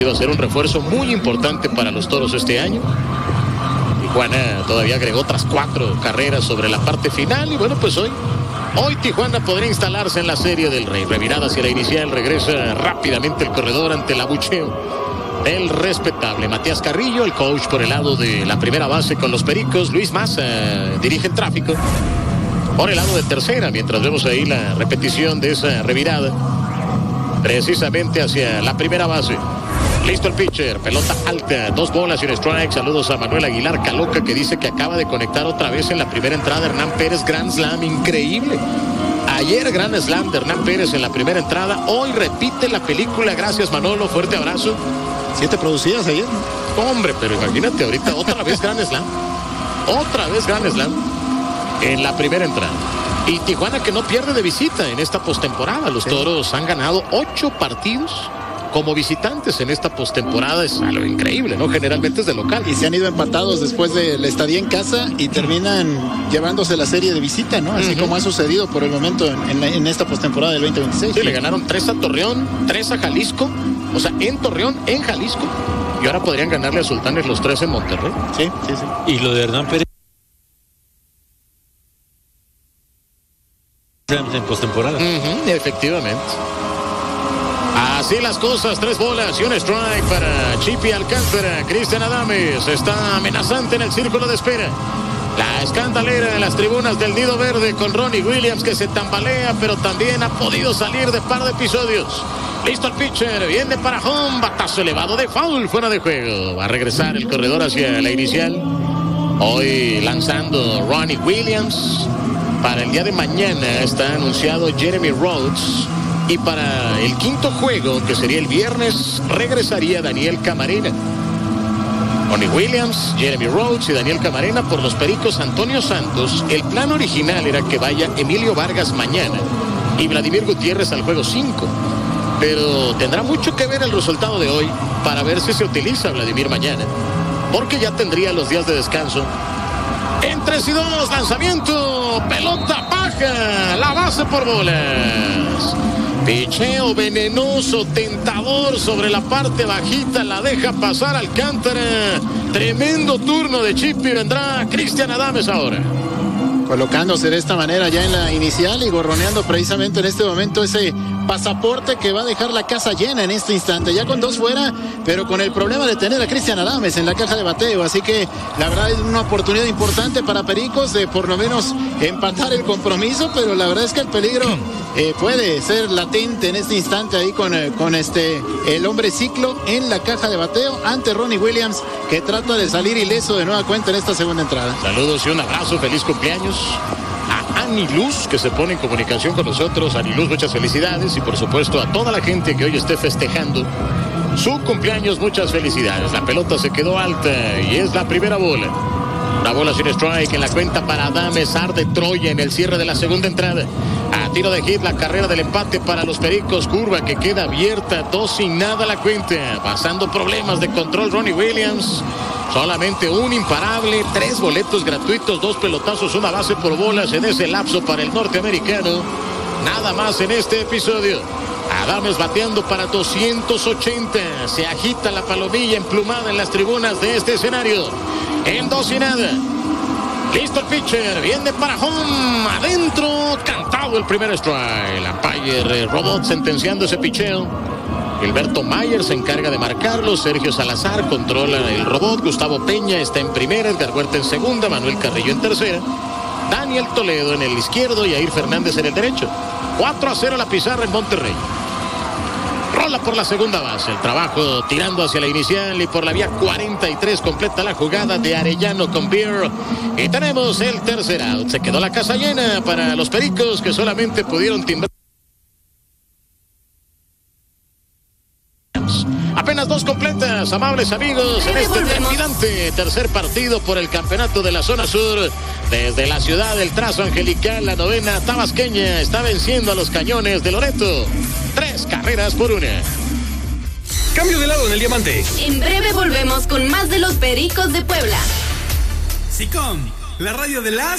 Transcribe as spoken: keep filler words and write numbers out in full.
Va a ser un refuerzo muy importante para los Toros este año. Tijuana todavía agregó otras cuatro carreras sobre la parte final y bueno, pues hoy hoy Tijuana podría instalarse en la Serie del Rey. Revirada hacia la inicial, regresa rápidamente el corredor ante el abucheo del respetable Matías Carrillo, el coach por el lado de la primera base con los Pericos. Luis Maza dirige el tráfico por el lado de tercera, mientras vemos ahí la repetición de esa revirada precisamente hacia la primera base. Listo el pitcher, pelota alta, dos bolas y un strike. Saludos a Manuel Aguilar Caloca, que dice que acaba de conectar otra vez en la primera entrada. Hernán Pérez, Grand Slam, increíble. Ayer Grand Slam de Hernán Pérez en la primera entrada. Hoy repite la película. Gracias, Manolo, fuerte abrazo. Siete producidas ayer. Hombre, pero imagínate ahorita otra vez Grand Slam. Otra vez Grand Slam en la primera entrada. Y Tijuana que no pierde de visita en esta postemporada. Los sí. Toros han ganado ocho partidos como visitantes en esta postemporada. Es algo increíble, ¿no? Generalmente es de local. Y se han ido empatados después de la estadía en casa y terminan llevándose la serie de visita, ¿no? Así uh-huh. como ha sucedido por el momento en, en, en esta postemporada del veinte veintiséis. Sí, sí, le ganaron tres a Torreón, tres a Jalisco, o sea, en Torreón, en Jalisco. Y ahora podrían ganarle a Sultanes los tres en Monterrey. Sí, sí, sí. Y lo de Hernán Pérez en postemporada. Uh-huh, efectivamente. Así las cosas, tres bolas y un strike para Chippy Alcántara. Cristian Adames está amenazante en el círculo de espera. La escandalera en las tribunas del Nido Verde con Ronnie Williams, que se tambalea, pero también ha podido salir de par de episodios. Listo el pitcher, viene para home, batazo elevado de foul, fuera de juego. Va a regresar el corredor hacia la inicial. Hoy lanzando Ronnie Williams. Para el día de mañana está anunciado Jeremy Rhodes. Y para el quinto juego, que sería el viernes, regresaría Daniel Camarena. Ronnie Williams, Jeremy Rhodes y Daniel Camarena. Por los Pericos, Antonio Santos. El plan original era que vaya Emilio Vargas mañana y Vladimir Gutiérrez al juego cinco. Pero tendrá mucho que ver el resultado de hoy para ver si se utiliza a Vladimir mañana, porque ya tendría los días de descanso. En tres y dos, lanzamiento, pelota baja, la base por bolas. Picheo venenoso, tentador sobre la parte bajita, la deja pasar Alcántara. Tremendo turno de Chippy, vendrá Cristian Adames ahora. Colocándose de esta manera ya en la inicial y gorroneando precisamente en este momento ese pasaporte que va a dejar la casa llena en este instante. Ya con dos fuera, pero con el problema de tener a Cristian Adames en la caja de bateo. Así que la verdad es una oportunidad importante para Pericos de por lo menos empatar el compromiso, pero la verdad es que el peligro eh, puede ser latente en este instante ahí con, eh, con este el hombre ciclo en la caja de bateo ante Ronnie Williams, que trata de salir ileso de nueva cuenta en esta segunda entrada. Saludos y un abrazo, feliz cumpleaños a Ani Luz, que se pone en comunicación con nosotros. Ani Luz, muchas felicidades, y por supuesto a toda la gente que hoy esté festejando su cumpleaños, muchas felicidades. La pelota se quedó alta y es la primera bola. Una bola sin strike en la cuenta para Adames. Arde Troya en el cierre de la segunda entrada. A tiro de hit, la carrera del empate para los Pericos. Curva que queda abierta, dos sin nada la cuenta. Pasando problemas de control Ronnie Williams. Solamente un imparable, tres boletos gratuitos, dos pelotazos, una base por bolas en ese lapso para el norteamericano. Nada más en este episodio. Adames bateando para doscientos ochenta. Se agita la palomilla emplumada en las tribunas de este escenario. En dos y nada. Listo el pitcher. Viene para home. Adentro. Cantado el primer strike. El umpire Robot sentenciando ese picheo. Gilberto Mayer se encarga de marcarlo. Sergio Salazar controla el robot. Gustavo Peña está en primera. Edgar Huerta en segunda. Manuel Carrillo en tercera. Daniel Toledo en el izquierdo y Air Fernández en el derecho. cuatro a cero la pizarra en Monterrey. Rola por la segunda base. El trabajo tirando hacia la inicial y por la vía cuarenta y tres completa la jugada de Arellano con Beer. Y tenemos el tercer out. Se quedó la casa llena para los Pericos, que solamente pudieron timbrar. Apenas dos completas, amables amigos, en este trepidante tercer partido por el campeonato de la zona sur. Desde la ciudad del trazo angelical, la novena tabasqueña está venciendo a los Cañones de Loreto. Tres carreras por una. Cambio de lado en el diamante. En breve volvemos con más de los Pericos de Puebla. SICOM, la radio de las...